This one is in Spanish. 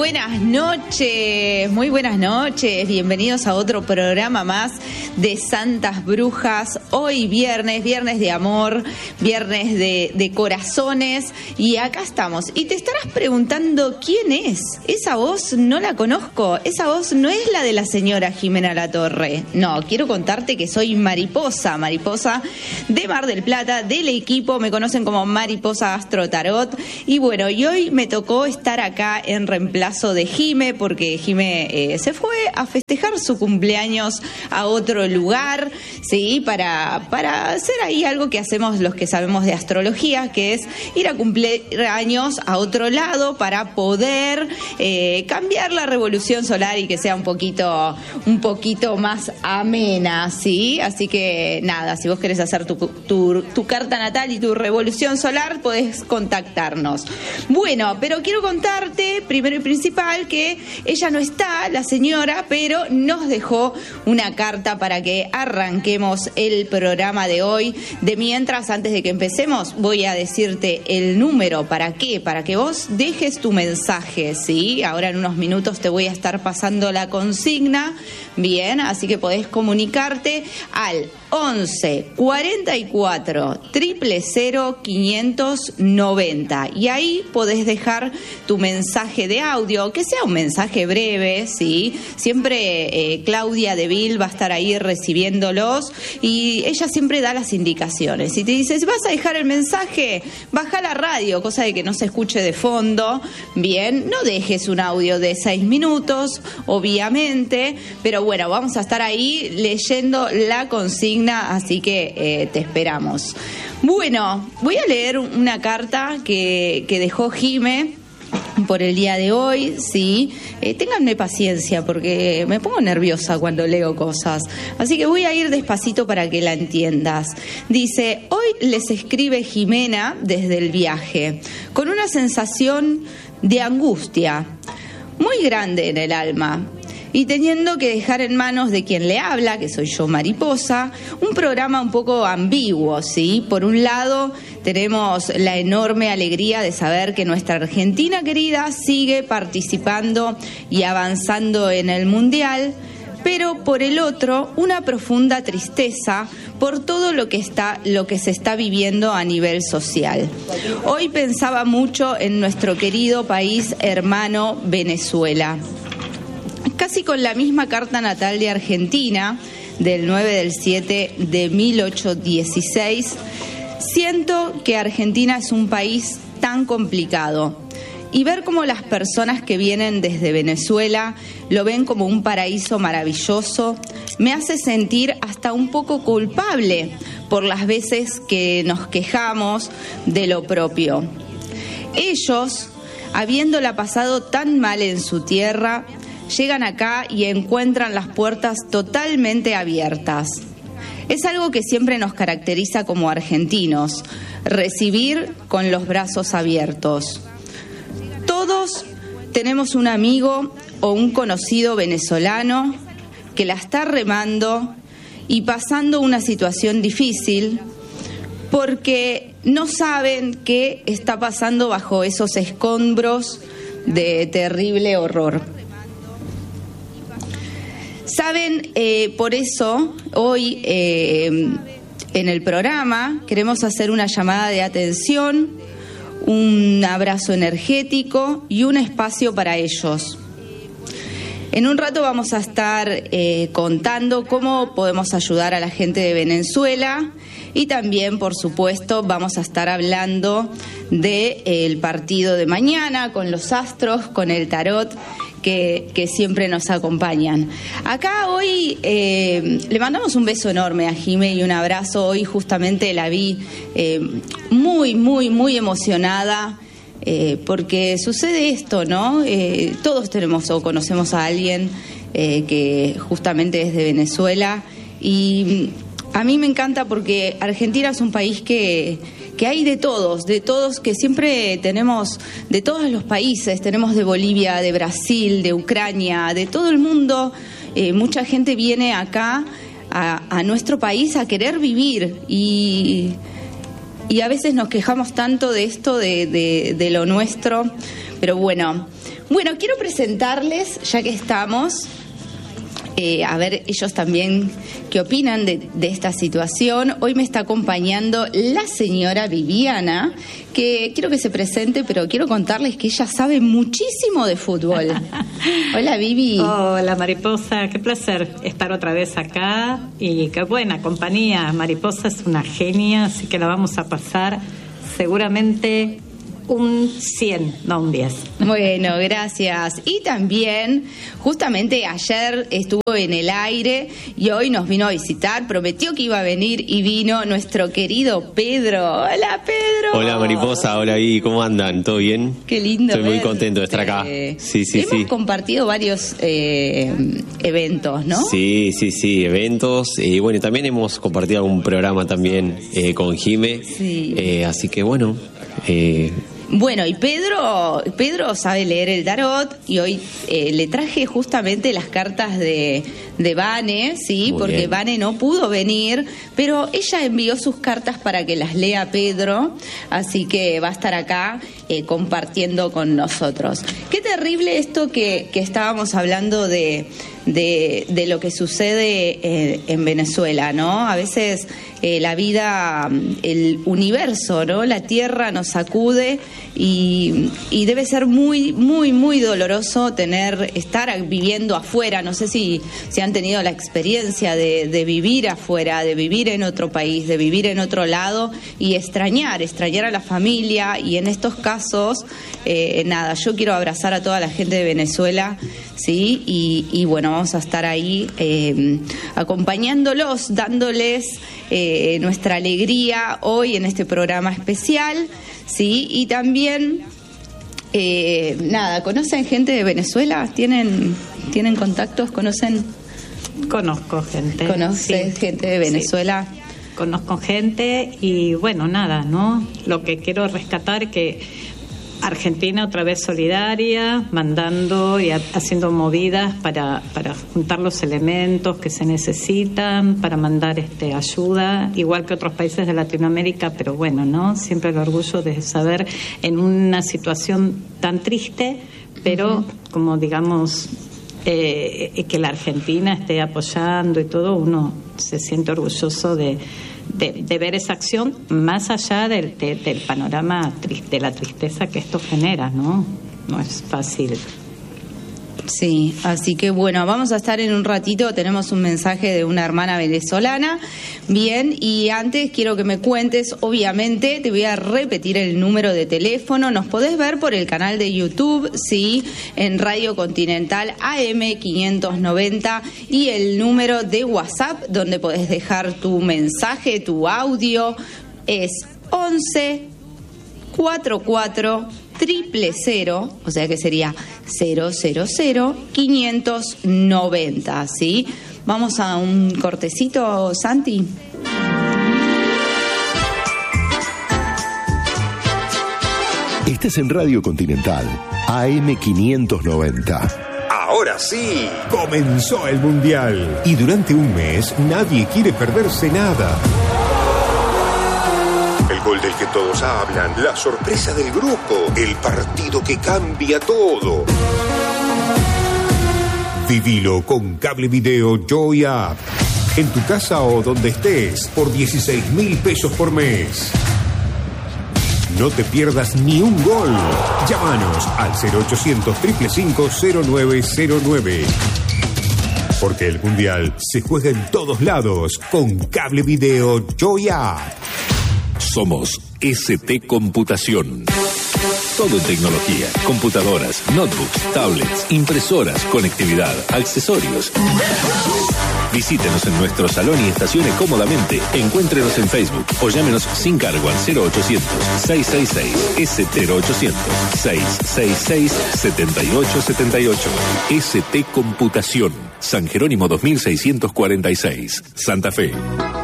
buenas noches, bienvenidos a otro programa más de Santas Brujas. Hoy viernes de amor, viernes de corazones, y acá estamos. Y te estarás preguntando, ¿quién es? Esa voz no la conozco, esa voz no es la de la señora Jimena Latorre. No, quiero contarte que soy Mariposa de Mar del Plata, del equipo, me conocen como Mariposa Astro Tarot. Y bueno, y hoy me tocó estar acá en reemplazo de Jime, porque Jime se fue a festejar su cumpleaños a otro lugar, ¿sí? Para hacer ahí algo que hacemos los que sabemos de astrología, que es ir a cumplir años a otro lado para poder cambiar la revolución solar y que sea un poquito más amena, ¿sí? Así que nada, si vos querés hacer tu carta natal y tu revolución solar, podés contactarnos. Bueno, pero quiero contarte, primero y principal, que ella no está, la señora, pero nos dejó una carta para que arranquemos el programa de hoy. De mientras, antes de que empecemos, voy a decirte el número. ¿Para qué? Para que vos dejes tu mensaje, ¿sí? Ahora en unos minutos te voy a estar pasando la consigna, bien, así que podés comunicarte al 11 44 000 590, y ahí podés dejar tu mensaje de audio, que sea un mensaje breve, ¿sí? Siempre Claudia Deville va a estar ahí recibiéndolos, y ella siempre da las indicaciones. Si te dices, vas a dejar el mensaje, baja la radio, cosa de que no se escuche de fondo, bien, no dejes un audio de 6 minutos, obviamente, pero bueno, vamos a estar ahí leyendo la consigna, así que te esperamos. Bueno, voy a leer una carta que dejó Jime por el día de hoy, sí. Ténganme paciencia porque me pongo nerviosa cuando leo cosas, así que voy a ir despacito para que la entiendas. Dice: hoy les escribe Jimena desde el viaje, con una sensación de angustia muy grande en el alma, y teniendo que dejar en manos de quien le habla, que soy yo, Mariposa, un programa un poco ambiguo, ¿sí? Por un lado, tenemos la enorme alegría de saber que nuestra Argentina querida sigue participando y avanzando en el Mundial, pero por el otro, una profunda tristeza por todo lo que se está viviendo a nivel social. Hoy pensaba mucho en nuestro querido país hermano Venezuela. Casi con la misma carta natal de Argentina, del 9/7/1816, siento que Argentina es un país tan complicado. Y ver cómo las personas que vienen desde Venezuela lo ven como un paraíso maravilloso, me hace sentir hasta un poco culpable por las veces que nos quejamos de lo propio. Ellos, habiéndola pasado tan mal en su tierra, llegan acá y encuentran las puertas totalmente abiertas. Es algo que siempre nos caracteriza como argentinos, recibir con los brazos abiertos. Todos tenemos un amigo o un conocido venezolano que la está remando y pasando una situación difícil porque no saben qué está pasando bajo esos escombros de terrible horror. Saben, por eso hoy en el programa queremos hacer una llamada de atención, un abrazo energético y un espacio para ellos. En un rato vamos a estar contando cómo podemos ayudar a la gente de Venezuela, y también, por supuesto, vamos a estar hablando del partido de mañana con los astros, con el tarot, que siempre nos acompañan. Acá hoy le mandamos un beso enorme a Jime y un abrazo. Hoy justamente la vi muy emocionada, porque sucede esto, ¿no? Todos tenemos o conocemos a alguien que justamente es de Venezuela, y a mí me encanta porque Argentina es un país que hay de todos, que siempre tenemos, de todos los países, tenemos de Bolivia, de Brasil, de Ucrania, de todo el mundo. Mucha gente viene acá a nuestro país a querer vivir, y Y a veces nos quejamos tanto de esto, de lo nuestro. Pero bueno, quiero presentarles, ya que estamos, a ver ellos también qué opinan de esta situación. Hoy me está acompañando la señora Viviana, que quiero que se presente, pero quiero contarles que ella sabe muchísimo de fútbol. Hola, Vivi. Hola, Mariposa, qué placer estar otra vez acá y qué buena compañía. Mariposa es una genia, así que la vamos a pasar seguramente un 100, no un 10. Bueno, gracias. Y también, justamente ayer estuvo en el aire y hoy nos vino a visitar. Prometió que iba a venir y vino nuestro querido Pedro. Hola, Pedro. Hola, Mariposa. Hola, Vivi. ¿Cómo andan? ¿Todo bien? Qué lindo. Estoy muy contento de estar acá. Sí. Hemos compartido varios eventos, ¿no? Sí, eventos. Y bueno, también hemos compartido algún programa también con Jime. Sí. Así que bueno. Bueno, y Pedro sabe leer el tarot y hoy le traje justamente las cartas de Vane, ¿sí? Muy Porque bien. Vane no pudo venir, pero ella envió sus cartas para que las lea Pedro, así que va a estar acá compartiendo con nosotros. Qué terrible esto que estábamos hablando de lo que sucede en Venezuela, ¿no? A veces la vida, el universo, ¿no? La tierra nos sacude y debe ser muy, muy, muy doloroso estar viviendo afuera. No sé si han tenido la experiencia de vivir afuera, de vivir en otro país, de vivir en otro lado y extrañar a la familia. Y en estos casos, yo quiero abrazar a toda la gente de Venezuela, ¿sí? Y bueno, vamos a estar ahí acompañándolos, dándoles nuestra alegría hoy en este programa especial, ¿sí? Y también, ¿conocen gente de Venezuela? ¿Tienen contactos? ¿Conocen? Conozco gente. ¿Conoces gente de Venezuela? Sí. Conozco gente y bueno, ¿no? Lo que quiero rescatar que Argentina otra vez solidaria, mandando y haciendo movidas para juntar los elementos que se necesitan, para mandar ayuda, igual que otros países de Latinoamérica, pero bueno, ¿no? Siempre el orgullo de saber en una situación tan triste, pero como digamos, que la Argentina esté apoyando y todo, uno se siente orgulloso de ver esa acción más allá del panorama de la tristeza que esto genera, ¿no? No es fácil. Sí, así que bueno, vamos a estar en un ratito, tenemos un mensaje de una hermana venezolana. Bien, y antes quiero que me cuentes, obviamente, te voy a repetir el número de teléfono. Nos podés ver por el canal de YouTube, sí, en Radio Continental AM 590, y el número de WhatsApp donde podés dejar tu mensaje, tu audio, es 11 44 000, o sea que sería 000 590, ¿sí? Vamos a un cortecito, Santi. Estás en Radio Continental, AM 590. Ahora sí, comenzó el Mundial. Y durante un mes nadie quiere perderse nada. El gol del que todos hablan, la sorpresa del grupo, el partido que cambia todo. Vivilo con cable video Joy App. En tu casa o donde estés, por 16.000 pesos por mes. No te pierdas ni un gol. Llámanos al 0800 555 0909. Porque el Mundial se juega en todos lados con cable video Joy App. Somos ST Computación. Todo en tecnología, computadoras, notebooks, tablets, impresoras, conectividad, accesorios. Visítenos en nuestro salón y estacione cómodamente. Encuéntrenos en Facebook o llámenos sin cargo al 0800 666 S0800 666 7878. ST Computación. San Jerónimo 2646, Santa Fe.